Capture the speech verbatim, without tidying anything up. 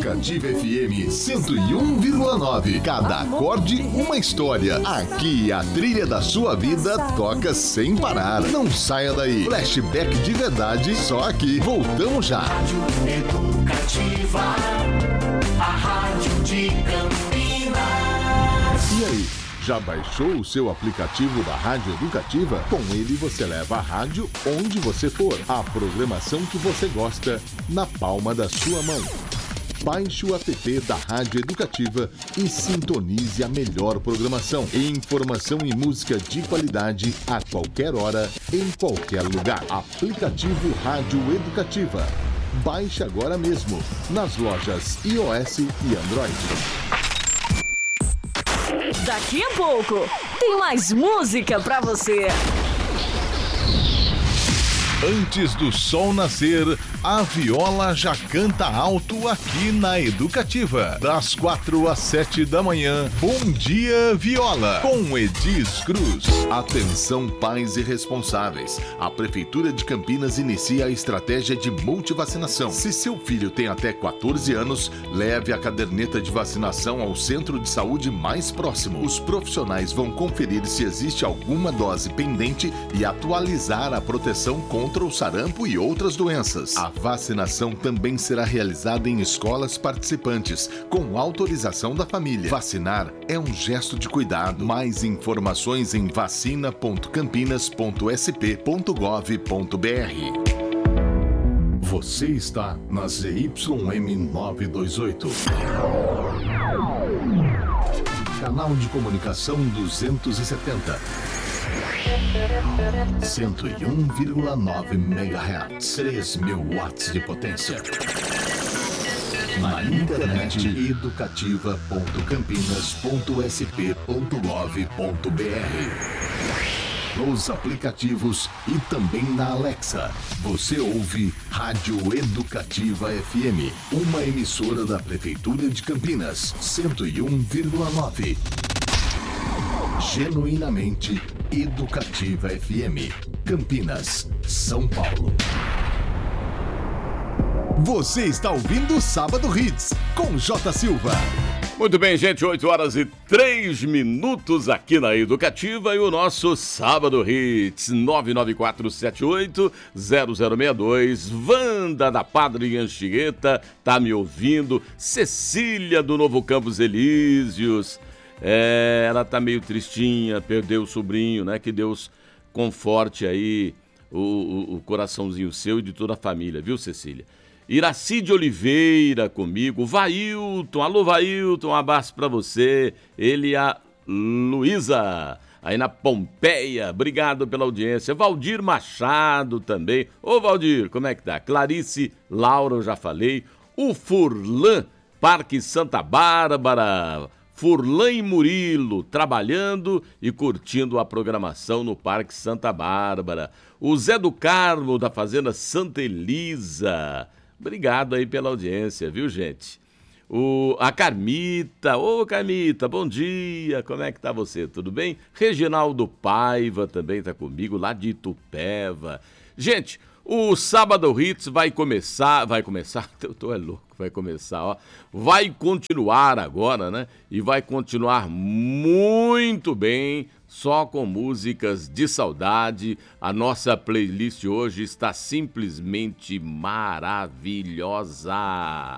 Educativa F M cento e um vírgula nove. Cada acorde uma história. Aqui a trilha da sua vida toca sem parar. Não saia daí. Flashback de verdade só aqui. Voltamos já. Rádio Educativa, a rádio de Campinas. E aí? Já baixou o seu aplicativo da Rádio Educativa? Com ele você leva a rádio onde você for. A programação que você gosta na palma da sua mão. Baixe o app da Rádio Educativa e sintonize a melhor programação. Informação e música de qualidade a qualquer hora, em qualquer lugar. Aplicativo Rádio Educativa. Baixe agora mesmo nas lojas iOS e Android. Daqui a pouco tem mais música pra você. Antes do sol nascer, a viola já canta alto aqui na Educativa. Das quatro às sete da manhã, Bom Dia Viola, com Edis Cruz. Atenção pais e responsáveis. A Prefeitura de Campinas inicia a estratégia de multivacinação. Se seu filho tem até quatorze anos, leve a caderneta de vacinação ao centro de saúde mais próximo. Os profissionais vão conferir se existe alguma dose pendente e atualizar a proteção contra contra o sarampo e outras doenças. A vacinação também será realizada em escolas participantes, com autorização da família. Vacinar é um gesto de cuidado. Mais informações em vacina ponto campinas ponto s p ponto gov ponto b r. Você está na Z Y M novecentos e vinte e oito. Canal de comunicação duzentos e setenta. cento e um vírgula nove megahertz, três mil watts de potência. Na internet, educativa ponto campinas ponto s p ponto gov ponto b r. Nos aplicativos e também na Alexa. Você ouve Rádio Educativa F M, uma emissora da Prefeitura de Campinas, cento e um vírgula nove. Genuinamente Educativa F M, Campinas, São Paulo. Você está ouvindo o Sábado Hits com J. Silva. Muito bem, gente, oito horas e três minutos aqui na Educativa e o nosso Sábado Hits, nove nove quatro sete oito zero zero seis dois. Wanda da Padre Anchieta tá me ouvindo. Cecília do Novo Campos Elíseos. É, ela tá meio tristinha, perdeu o sobrinho, né? Que Deus conforte aí o, o, o coraçãozinho seu e de toda a família, viu, Cecília? Iraci de Oliveira comigo, Vailton, alô Vailton, um abraço pra você, ele e a Luísa, aí na Pompeia, obrigado pela audiência. Valdir Machado também, ô Valdir, como é que tá? Clarice Laura, eu já falei, o Furlan, Parque Santa Bárbara, Furlan e Murilo, trabalhando e curtindo a programação no Parque Santa Bárbara. O Zé do Carmo, da Fazenda Santa Elisa. Obrigado aí pela audiência, viu, gente? O, a Carmita, ô Carmita, bom dia, como é que tá você, tudo bem? Reginaldo Paiva também tá comigo, lá de Itupeva. Gente, o Sábado Hits vai começar, vai começar, eu tô é louco, vai começar, ó. Vai continuar agora, né? E vai continuar muito bem, só com músicas de saudade. A nossa playlist hoje está simplesmente maravilhosa.